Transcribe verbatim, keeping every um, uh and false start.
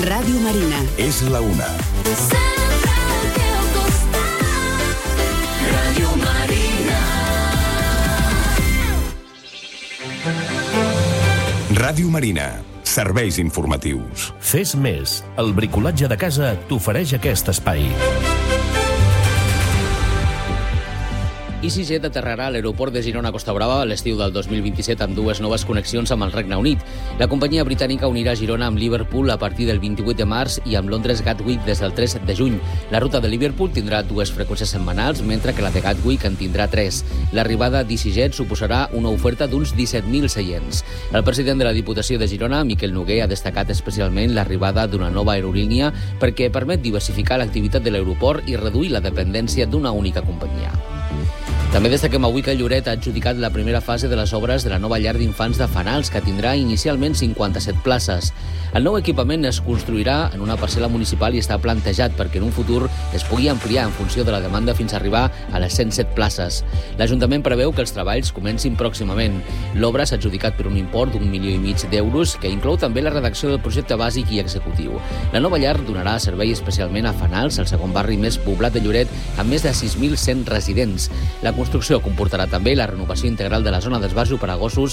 Ràdio Marina. És la una. Sempre al teu costat. Ràdio Marina. Ràdio Marina. Serveis informatius. Fes més. El bricolatge de casa t'ofereix aquest espai. EasyJet aterrarà a l'aeroport de Girona Costa Brava a l'estiu del dos mil vint-i-set amb dues noves connexions amb el Regne Unit. La companyia britànica unirà Girona amb Liverpool a partir del vint-i-vuit de març i amb Londres Gatwick des del tres de juny. La ruta de Liverpool tindrà dues freqüències setmanals, mentre que la de Gatwick en tindrà tres. L'arribada d'EasyJet suposarà una oferta d'uns disset mil seients. El president de la Diputació de Girona, Miquel Noguer, ha destacat especialment l'arribada d'una nova aerolínia perquè permet diversificar l'activitat de l'aeroport i reduir la dependència d'una única companyia. També destaquem avui que Lloret ha adjudicat la primera fase de les obres de la nova llar d'infants de Fanals, que tindrà inicialment cinquanta-set places. El nou equipament es construirà en una parcel·la municipal i està plantejat perquè en un futur es pugui ampliar en funció de la demanda fins a arribar a les cent set places. L'Ajuntament preveu que els treballs comencin pròximament. L'obra s'ha adjudicat per un import d'un milió i mig d'euros, que inclou també la redacció del projecte bàsic i executiu. La nova llar donarà servei especialment a Fanals, el segon barri més poblat de Lloret, amb més de sis mil cent residents. La construcció comportarà també la renovació integral de la zona d'esbarjo per a gossos